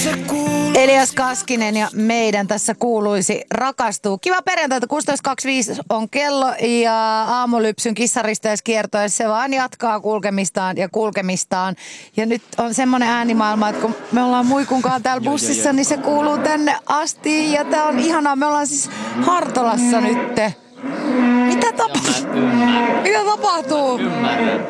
Elias Kaskinen ja meidän tässä kuuluisi rakastuu. Kiva perjantaita, 16.25 on kello ja aamulypsyn kissaristeyskiertoja. Se vaan jatkaa kulkemistaan. Ja nyt on semmoinen äänimaailma, että kun me ollaan Muikunkaan täällä bussissa, niin se kuuluu tänne asti. Ja tää on ihanaa. Me ollaan siis Hartolassa nytte. Mitä tapahtuu? Ymmärrän.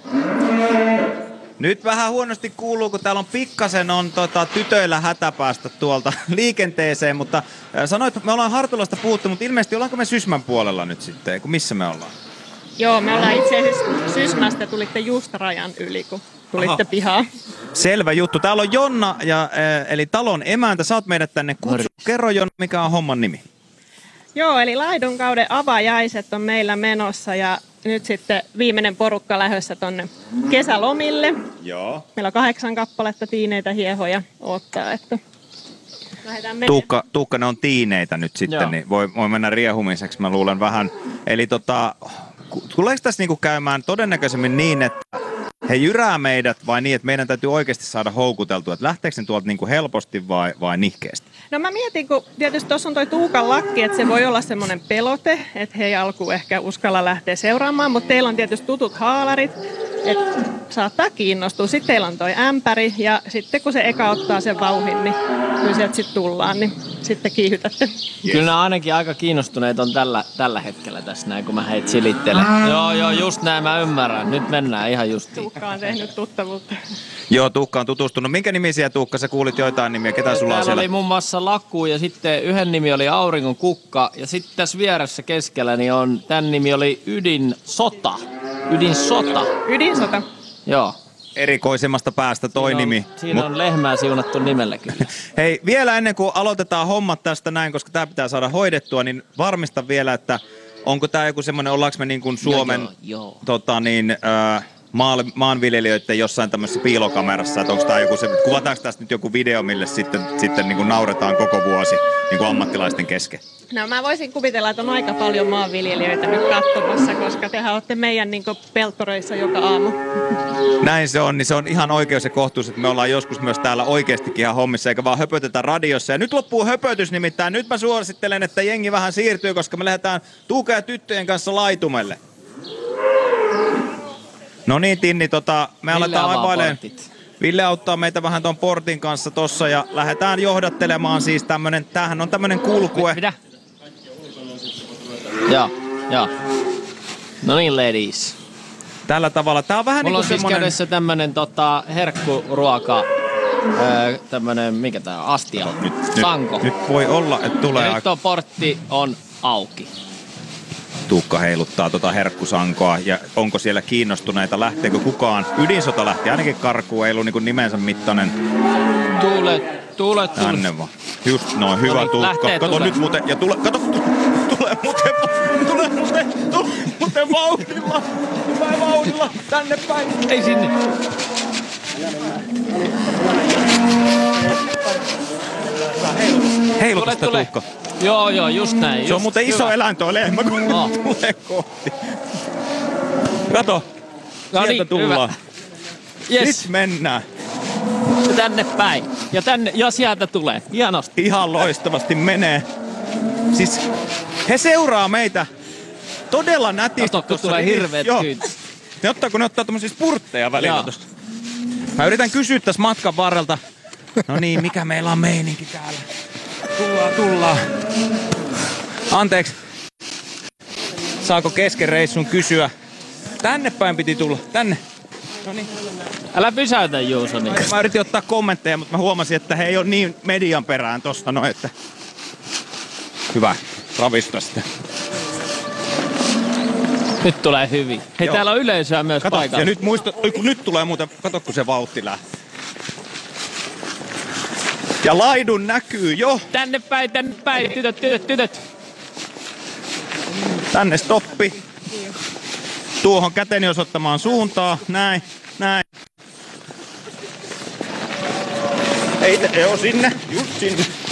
Nyt vähän huonosti kuuluu, kun täällä on pikkasen tytöillä hätä päästä tuolta liikenteeseen, mutta sanoit, että me ollaan Hartolasta puhuttu, mutta ilmeisesti ollaanko me Sysmän puolella nyt sitten, kun missä me ollaan? Joo, me ollaan itse asiassa Sysmästä, tulitte just rajan yli, kun tulitte pihaan. Selvä juttu. Täällä on Jonna, eli talon emäntä. Sä oot meidät tänne kutsu. Kerro Jonna, mikä on homman nimi? Joo, eli laidunkauden avajaiset on meillä menossa ja nyt sitten viimeinen porukka lähdössä tonne kesälomille. Joo. Meillä on 8 kappaletta tiineitä hiehoja odottaa, että lähdetään menemään. Tuukka, ne on tiineitä nyt sitten, joo. Niin voi mennä riehumiseksi, mä luulen vähän. Eli tuleeko tässä niinku käymään todennäköisemmin niin, että he jyrää meidät vai niin, että meidän täytyy oikeasti saada houkuteltua, että lähteekö ne tuolta niinku helposti vai nihkeästi? No mä mietin, kun tietysti tuossa on toi Tuukan lakki, että se voi olla semmoinen pelote, että he ei alkuun ehkä uskalla lähteä seuraamaan, mutta teillä on tietysti tutut haalarit, että saattaa kiinnostua. Sitten teillä on toi ämpäri ja sitten kun se eka ottaa sen vauhin, niin kyllä sieltä sitten tullaan, niin sitten kiihytätte. Yes. Kyllä nämä ainakin aika kiinnostuneet on tällä hetkellä tässä näin, kun mä heitä silittelen. Joo, just näin mä ymmärrän. Nyt mennään ihan justiin. Tuukka on tehnyt tuttavuutta. Joo, Tuukka on tutustunut. Minkä nimisiä, Tuukka? Sä kuulit joitain nimiä. Ketä sulla on siellä? Täällä oli muun muassa Laku ja sitten yhden nimi oli Auringon kukka. Ja sitten tässä vieressä keskellä niin tämän nimi oli Ydinsota. Ydinsota? Joo. Erikoisemmasta päästä toi nimi. Siinä on lehmää siunattu nimellä kyllä. Hei, vielä ennen kuin aloitetaan hommat tästä näin, koska tämä pitää saada hoidettua, niin varmista vielä, että onko tämä joku semmoinen, ollaanko me niin kuin Suomen joo. maanviljelijöiden jossain tämmöisessä piilokamerassa, että onko tämä joku se, kuvataanko tästä nyt joku video, mille sitten niin kuin nauretaan koko vuosi niin kuin ammattilaisten kesken? No mä voisin kuvitella, että on aika paljon maanviljelijöitä nyt katsomassa, koska tehän olette meidän niin kuin peltoreissa joka aamu. Näin se on, niin se on ihan oikeus ja kohtuus, että me ollaan joskus myös täällä oikeastikin ihan hommissa, eikä vaan höpötetä radiossa. Ja nyt loppuu höpötys nimittäin. Nyt mä suosittelen, että jengi vähän siirtyy, koska me lähdetään Tuuka ja tyttöjen kanssa laitumelle. No niin, Tinni, me aletaan aivailemaan. Ville auttaa meitä vähän ton portin kanssa tossa ja lähdetään johdattelemaan siis tämähän on tämmönen kulkue. Mitä? Joo. No niin, ladies. Tällä tavalla. Tää on vähän mulla niinku on siis kädessä tämmönen herkkuruoka, tämmönen, mikä tää on, astia, sanko. Nyt voi olla, että tulee. Ja nyt tuo portti on auki. Tuukka heiluttaa herkkusankoa ja onko siellä kiinnostuneita, lähteekö kukaan? Ydinsota lähti ainakin karkuun, ei ollut niin nimensä mittainen. Tule. Tänne vaan. Just noin, hyvä Tuukka. Kato nyt muuten, ja tulee muuten vauhdilla. Hyvää vauhdilla, tänne päin. Ei sinne. Heiluta sitä Tuukka. Joo, just näin. Se on muuten iso eläin toi lehmä, kun tulee kohti. Kato, sieltä tullaan. Yes. Nyt mennään. Tänne päin. Ja sieltä tulee. Hienosti. Ihan loistavasti menee. Siis he seuraa meitä todella nätisti. Kato, kun tulee hirveet kyyti. Ne ottaa tommosia spurtteja välillä tosta. Mä yritän kysyä tässä matkan varrelta. No niin, mikä meillä on meininki täällä? Tullaan. Anteeksi. Saako kesken reissun kysyä? Tänne päin piti tulla. Tänne. Noniin. Älä pysäytä, Juuso. Niin. Mä yritin ottaa kommentteja, mutta mä huomasin, että he ei ole niin median perään tosta noin, että... Hyvä. Ravista sitä. Nyt tulee hyvin. Hei, täällä on yleisöä myös paikalla. Ja nyt tulee muuten, kato kun se vauhti lähtee. Ja laidun näkyy jo. Tänne päin, tytöt. Tänne stoppi. Tuohon käteni osoittamaan suuntaa. Näin. Ei, sinne. Just sinne.